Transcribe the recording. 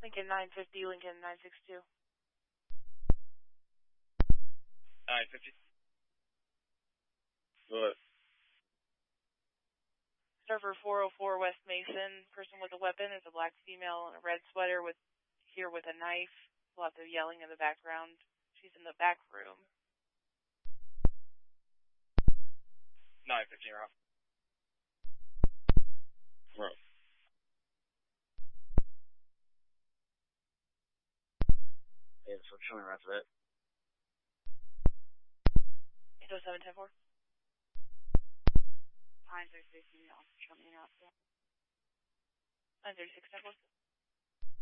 Lincoln 950, Lincoln 962. 950. What? Server 404 West Mason. Person with a weapon is a black female in a red sweater with a knife. Lots of yelling in the background. She's in the back room. 950, you're off. Row. Yeah, so show me right to that. 807-10-4. 936, show me out. 936-10-4.